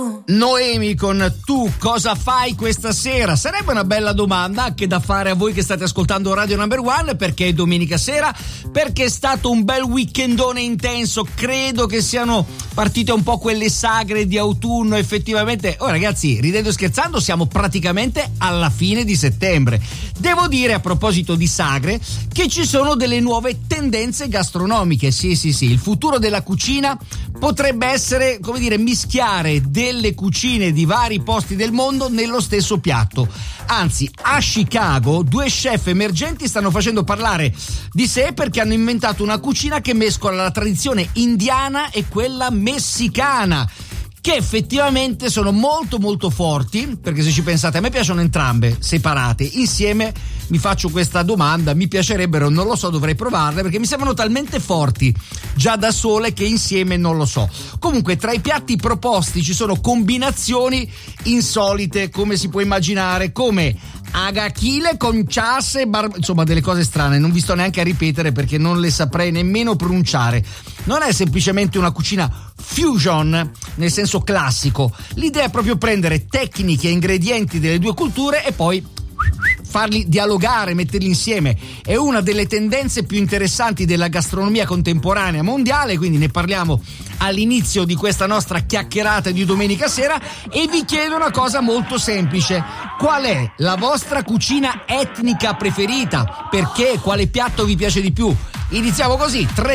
Noemi con Tu cosa fai questa sera? Sarebbe una bella domanda anche da fare a voi che state ascoltando Radio Number One, perché è domenica sera, perché è stato un bel weekendone intenso. Credo che siano partite un po' quelle sagre di autunno effettivamente. Oh ragazzi, ridendo e scherzando, siamo praticamente alla fine di settembre. Devo dire, a proposito di sagre, che ci sono delle nuove tendenze gastronomiche. Sì, il futuro della cucina potrebbe essere, come dire, mischiare delle cucine di vari posti del mondo nello stesso piatto. Anzi, a Chicago 2 chef emergenti stanno facendo parlare di sé perché hanno inventato una cucina che mescola la tradizione indiana e quella messicana, che effettivamente sono molto molto forti, perché se ci pensate a me piacciono entrambe separate. Insieme mi faccio questa domanda, mi piacerebbero, non lo so, dovrei provarle perché mi sembrano talmente forti già da sole che insieme non lo so. Comunque tra i piatti proposti ci sono combinazioni insolite, come si può immaginare, come agachile con ciasse, insomma delle cose strane, non vi sto neanche a ripetere perché non le saprei nemmeno pronunciare. Non è semplicemente una cucina fusion nel senso classico, l'idea è proprio prendere tecniche e ingredienti delle due culture e poi farli dialogare, metterli insieme. È una delle tendenze più interessanti della gastronomia contemporanea mondiale, quindi ne parliamo all'inizio di questa nostra chiacchierata di domenica sera e vi chiedo una cosa molto semplice: qual è la vostra cucina etnica preferita? Perché? Quale piatto vi piace di più? Iniziamo così,